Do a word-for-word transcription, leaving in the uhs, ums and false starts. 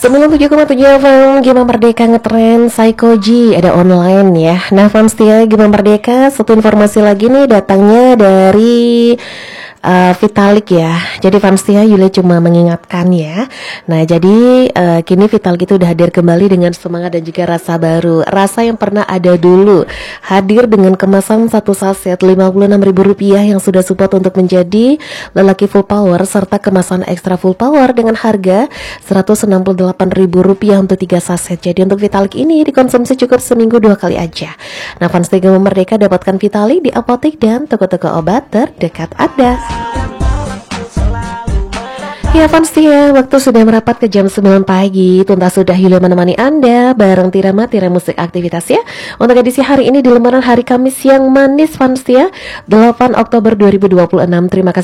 sembilan puluh tujuh koma tujuh F M Gema Merdeka ngetren Psychoji ada online ya. Nah fans setia Gema Merdeka, satu informasi lagi nih datangnya dari uh, Vitalik ya. Jadi fans setia Yule cuma mengingatkan ya. Nah jadi uh, kini Vitalik itu udah hadir kembali dengan semangat dan juga rasa baru, rasa yang pernah ada dulu. Hadir dengan kemasan satu saset lima puluh enam ribu rupiah yang sudah support untuk menjadi lelaki full power, serta kemasan ekstra full power dengan harga seratus enam puluh delapan ribu rupiah untuk tiga saset. Jadi untuk Vitalik ini dikonsumsi cukup seminggu dua kali aja. Nah fans Gema Merdeka dapatkan Vitalik di apotek dan toko-toko obat terdekat Anda. Ya fans ya, waktu sudah merapat ke jam sembilan pagi. Tuntas sudah Yule menemani Anda bareng Tirama Tira Musik Aktivitas ya. Untuk edisi hari ini di lembaran hari Kamis yang manis fans ya, delapan Oktober dua ribu dua puluh enam. Terima kasih